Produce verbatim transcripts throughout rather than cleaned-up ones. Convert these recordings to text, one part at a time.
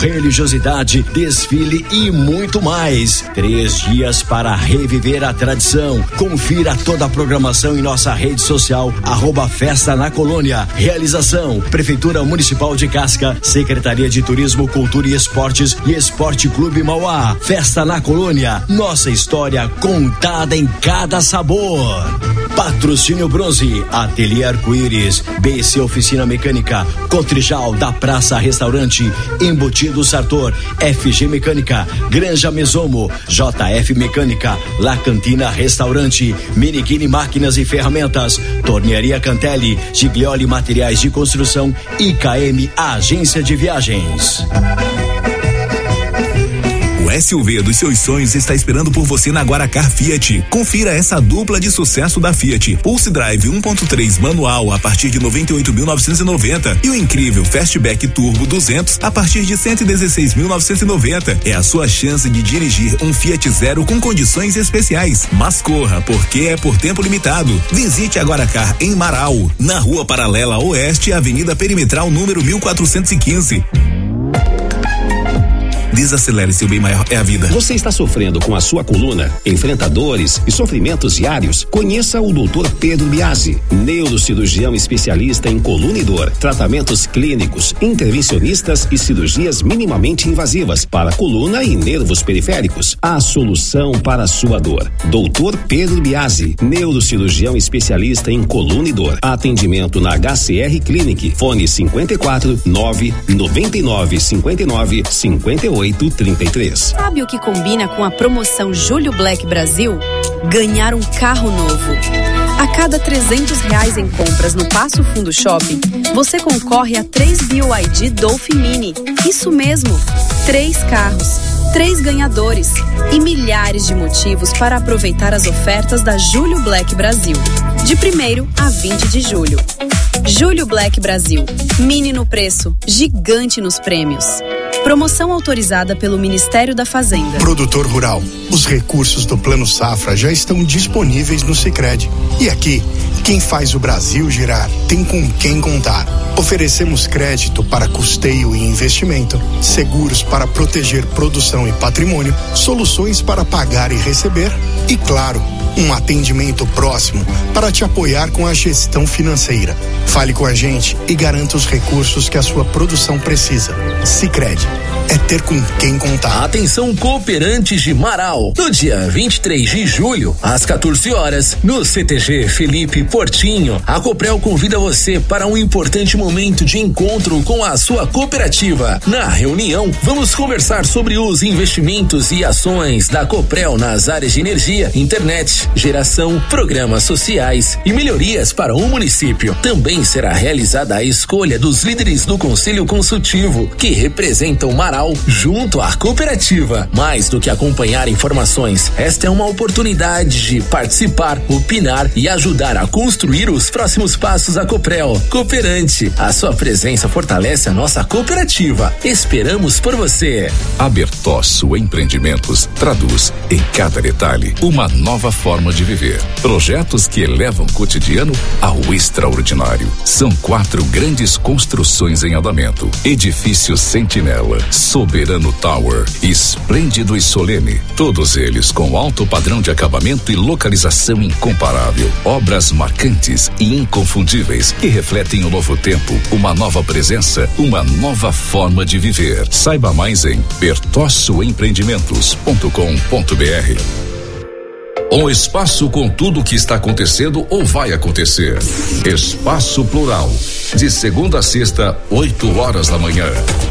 religiosidade, desfile e muito mais. Três dias para reviver a tradição. Confira toda a programação em nossa rede social, arroba Festa na Colônia. Realização: Prefeitura Municipal de Casca, Secretaria de Turismo, Cultura e Esportes e Esporte Clube Mauá. Festa na Colônia, nossa história contada em cada sabor. Patrocínio Bronze, Ateliê Arco-Íris, B C Oficina Mecânica, Cotrijal da Praça Restaurante, Embutido Sartor, F G Mecânica, Granja Mesomo, J F Mecânica, La Cantina Restaurante, Miniquini Máquinas e Ferramentas, Tornearia Cantelli, Giglioli Materiais de Construção e K M Agência de Viagens. O S U V dos seus sonhos está esperando por você na Guaracar Fiat. Confira essa dupla de sucesso da Fiat. Pulse Drive um ponto três manual a partir de noventa e oito mil novecentos e noventa e o incrível Fastback Turbo duzentos a partir de cento e dezesseis mil novecentos e noventa. É a sua chance de dirigir um Fiat Zero com condições especiais. Mas corra, porque é por tempo limitado. Visite a Guaracar em Marau, na Rua Paralela Oeste, Avenida Perimetral número mil quatrocentos e quinze. Desacelere, seu bem maior é a vida. Você está sofrendo com a sua coluna? Enfrenta dores e sofrimentos diários? Conheça o doutor Pedro Biasi, neurocirurgião especialista em coluna e dor, tratamentos clínicos, intervencionistas e cirurgias minimamente invasivas para coluna e nervos periféricos. A solução para a sua dor. doutor Pedro Biasi, neurocirurgião especialista em coluna e dor. Atendimento na H C R Clinic. Fone cinquenta e quatro, nove, noventa e nove, cinquenta e nove, cinquenta e oito. trinta e três. Sabe o que combina com a promoção Julho Black Brasil? Ganhar um carro novo. A cada trezentos reais em compras no Passo Fundo Shopping, você concorre a três B Y D Dolphin Mini. Isso mesmo, três carros, três ganhadores e milhares de motivos para aproveitar as ofertas da Julho Black Brasil. De primeiro a vinte de julho. Julho Black Brasil. Mini no preço, gigante nos prêmios. Promoção autorizada pelo Ministério da Fazenda. Produtor rural, os recursos do Plano Safra já estão disponíveis no Sicredi. E aqui, quem faz o Brasil girar tem com quem contar. Oferecemos crédito para custeio e investimento, seguros para proteger produção e patrimônio, soluções para pagar e receber e, claro, um atendimento próximo para te apoiar com a gestão financeira. Fale com a gente e garanta os recursos que a sua produção precisa. Sicredi, é ter com quem contar. Atenção, cooperantes de Marau. No dia vinte e três de julho, às quatorze horas, no C T G Felipe Portinho, a Coprel convida você para um importante momento de encontro com a sua cooperativa. Na reunião, vamos conversar sobre os investimentos e ações da Coprel nas áreas de energia, internet, geração, programas sociais e melhorias para o município. Também será realizada a escolha dos líderes do Conselho Consultivo, que representam Marau junto à cooperativa. Mais do que acompanhar informações, esta é uma oportunidade de participar, opinar e ajudar a construir os próximos passos da Coprel. Cooperante, a sua presença fortalece a nossa cooperativa. Esperamos por você. A Bertosso Empreendimentos traduz em cada detalhe uma nova forma de viver. Projetos que elevam o cotidiano ao extraordinário. São quatro grandes construções em andamento. Edifício Sentinela, Soberano Tower, Esplêndido e Solene. Todos eles com alto padrão de acabamento e localização incomparável. Obras marcantes e inconfundíveis que refletem o novo tempo, uma nova presença, uma nova forma de viver. Saiba mais em bertosso empreendimentos ponto com ponto b r. Um espaço com tudo o que está acontecendo ou vai acontecer. Espaço Plural, de segunda a sexta, oito horas da manhã.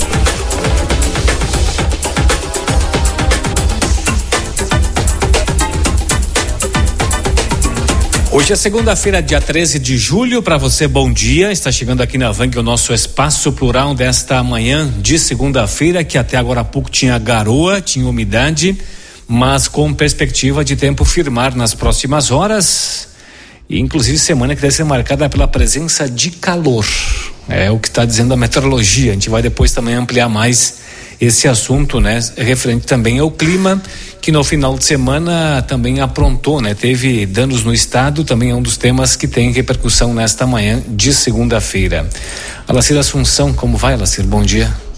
Hoje é segunda-feira, dia treze de julho. Para você, bom dia. Está chegando aqui na Vang o nosso Espaço Plural desta manhã de segunda-feira, que até agora há pouco tinha garoa, tinha umidade, mas com perspectiva de tempo firmar nas próximas horas, e inclusive semana que deve ser marcada pela presença de calor. É o que está dizendo a meteorologia. A gente vai depois também ampliar mais esse assunto, né? Referente também ao clima, que no final de semana também aprontou, né? Teve danos no estado, também é um dos temas que tem repercussão nesta manhã de segunda-feira. Alacir Assunção, como vai, Alacir? Bom dia.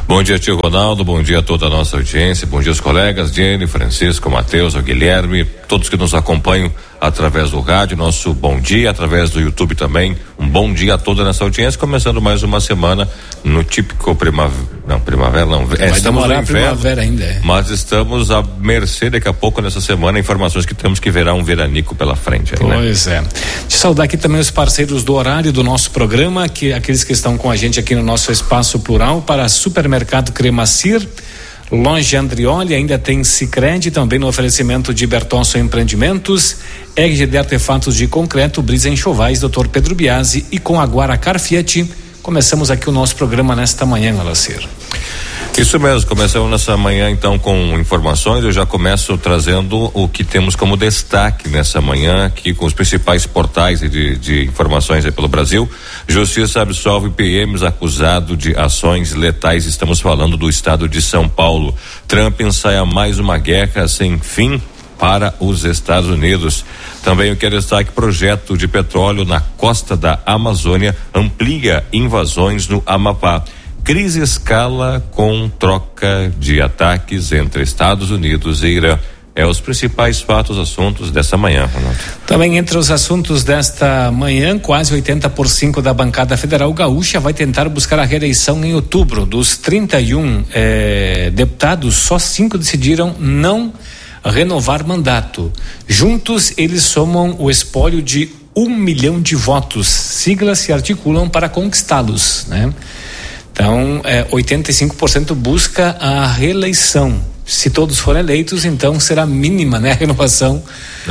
Bom dia, tio Ronaldo, bom dia a toda a nossa audiência, bom dia aos colegas, Jenny, Francisco, Matheus, Guilherme, todos que nos acompanham através do rádio, nosso bom dia, através do YouTube também, um bom dia a toda nessa audiência, começando mais uma semana no típico primavera, não, primavera não, é, estamos no inverno, ainda é. Mas estamos à mercê daqui a pouco nessa semana, informações que temos que verá um veranico pela frente. Aí, pois né? é. Deixa eu saudar aqui também os parceiros do horário do nosso programa, que aqueles que estão com a gente aqui no nosso espaço plural, para Supermercado Cremacir, Loja Andrioli, ainda tem Sicredi, também no oferecimento de Bertonso Empreendimentos, R G D Artefatos de Concreto, Brisa Enxovais, doutor Pedro Biasi e com a Guaracar Fiat. Começamos aqui o nosso programa nesta manhã, Alacir. Isso mesmo, começamos nessa manhã então com informações. Eu já começo trazendo o que temos como destaque nessa manhã aqui com os principais portais de, de informações aí pelo Brasil. Justiça absolve P Ms acusado de ações letais. Estamos falando do estado de São Paulo. Trump ensaia mais uma guerra sem fim para os Estados Unidos. Também o que é destaque: projeto de petróleo na costa da Amazônia amplia invasões no Amapá. Crise escala com troca de ataques entre Estados Unidos e Irã. É os principais fatos, assuntos dessa manhã, Ronaldo. Também entre os assuntos desta manhã, quase oitenta por cento da bancada federal gaúcha vai tentar buscar a reeleição em outubro. Dos trinta e um eh, deputados, só cinco decidiram não renovar mandato. Juntos, eles somam o espólio de um milhão de votos. Siglas se articulam para conquistá-los, né? Então, é, oitenta e cinco por cento busca a reeleição. Se todos forem eleitos, então será mínima, né, a renovação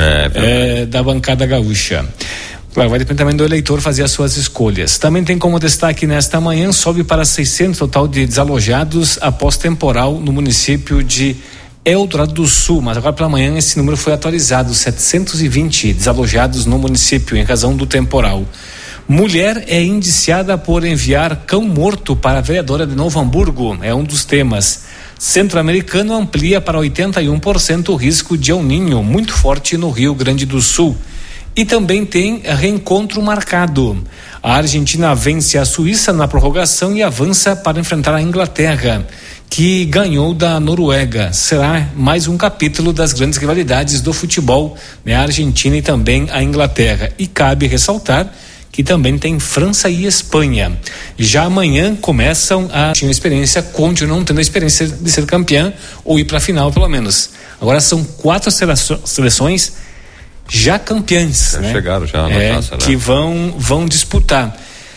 é, é, da bancada gaúcha. Claro, vai depender também do eleitor fazer as suas escolhas. Também tem como destaque nesta manhã, sobe para seiscentos total de desalojados após temporal no município de Eldorado do Sul, mas agora pela manhã esse número foi atualizado, setecentos e vinte desalojados no município em razão do temporal. Mulher é indiciada por enviar cão morto para a vereadora de Novo Hamburgo, é um dos temas. Centro-americano amplia para oitenta e um por cento o risco de El Niño, muito forte no Rio Grande do Sul. E também tem reencontro marcado. A Argentina vence a Suíça na prorrogação e avança para enfrentar a Inglaterra, que ganhou da Noruega. Será mais um capítulo das grandes rivalidades do futebol, né? A Argentina e também a Inglaterra. E cabe ressaltar que também tem França e Espanha. Já amanhã começam a tinha experiência, continuam tendo a experiência de ser campeã ou ir para a final pelo menos. Agora são quatro seleções já campeãs, já né? chegaram já na é, taça, né? Que vão vão disputar.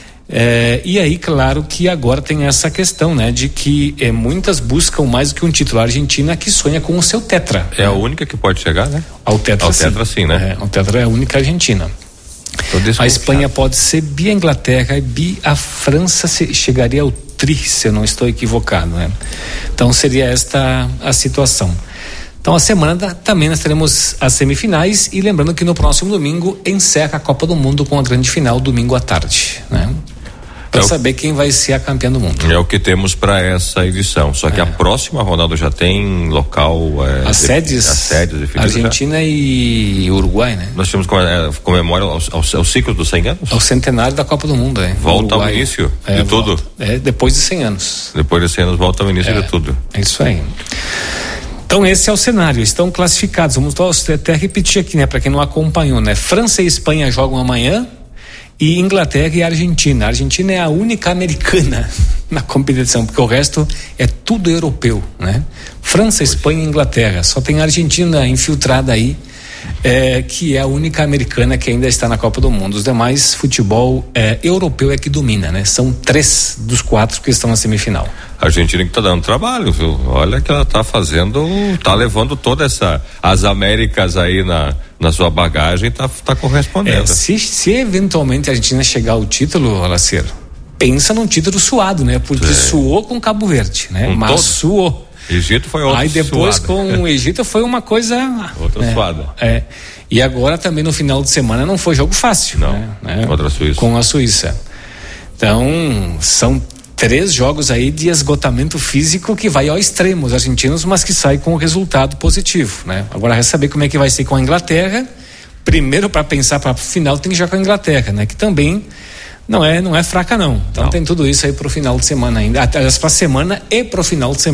É, e aí, claro que agora tem essa questão, né, de que é, muitas buscam mais do que um título. A Argentina que sonha com o seu tetra. É, né? A única que pode chegar, né? Ao tetra, Ao sim. tetra sim, né? É, ao tetra é a única Argentina. A Espanha pode ser bi, a Inglaterra e bi, a França se, chegaria ao tri, se eu não estou equivocado, né? Então seria esta a situação. Então a semana também nós teremos as semifinais e lembrando que no próximo domingo encerra a Copa do Mundo com a grande final domingo à tarde, né? Para é saber quem vai ser a campeã do mundo. É o que temos para essa edição. Só que é. a próxima, Ronaldo, já tem local. É, as sedes. As sedes definidas. Argentina já. E Uruguai, né? Nós temos comemora ao, ao, ao ciclo dos cem anos? Ao centenário da Copa do Mundo, é. Volta Uruguai, ao início é, de volta. tudo. É, depois de cem anos. Depois de cem anos volta ao início é, de tudo. É isso aí. Então esse é o cenário, estão classificados. Vamos até repetir aqui, né? Para quem não acompanhou, né? França e Espanha jogam amanhã. E Inglaterra e Argentina. A Argentina é a única americana na competição, porque o resto é tudo europeu, né? França, Espanha e Inglaterra. Só tem a Argentina infiltrada aí, é, que é a única americana que ainda está na Copa do Mundo. Os demais, futebol é, europeu é que domina, né? São três dos quatro que estão na semifinal. A Argentina que está dando trabalho, viu? Olha que ela está fazendo, está levando toda essa, as Américas aí na, na sua bagagem, está tá correspondendo. É, se, se eventualmente a Argentina chegar ao título, Alaceiro, pensa num título suado, né? Porque é. suou com Cabo Verde, né? Um Mas todo. suou. Egito foi outro Aí depois suado. Com o Egito foi uma coisa... Outra é, suada. É. E agora também no final de semana não foi jogo fácil. Não, né? contra a Suíça. Com a Suíça. Então, são três jogos aí de esgotamento físico que vai ao extremo, os argentinos, mas que sai com um resultado positivo, né? Agora, resta saber como é que vai ser com a Inglaterra. Primeiro, para pensar para a final, tem que jogar com a Inglaterra, né? Que também não é, não é fraca não. Então não. tem tudo isso aí pro final de semana ainda, até para semana e pro final de semana.